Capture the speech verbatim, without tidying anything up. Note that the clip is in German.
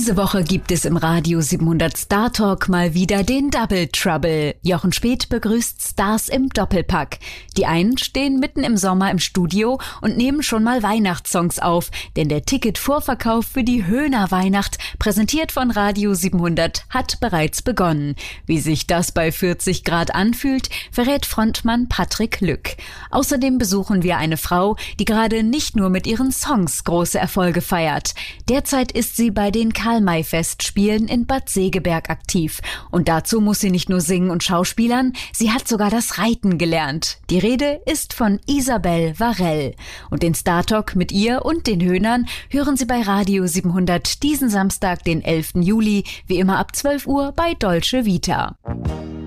Diese Woche gibt es im Radio siebenhundert Star Talk mal wieder den Double Trouble. Jochen Späth begrüßt Stars im Doppelpack. Die einen stehen mitten im Sommer im Studio und nehmen schon mal Weihnachtssongs auf, denn der Ticketvorverkauf für die Höhner Weihnacht, präsentiert von Radio siebenhundert, hat bereits begonnen. Wie sich das bei vierzig Grad anfühlt, verrät Frontmann Patrick Lück. Außerdem besuchen wir eine Frau, die gerade nicht nur mit ihren Songs große Erfolge feiert. Derzeit ist sie bei den Karl-May-Festspielen in Bad Segeberg aktiv. Und dazu muss sie nicht nur singen und schauspielern, sie hat sogar das Reiten gelernt. Die Rede ist von Isabel Varell. Und den Star Talk mit ihr und den Höhnern hören Sie bei Radio siebenhundert diesen Samstag, den elften Juli, wie immer ab zwölf Uhr bei Dolce Vita.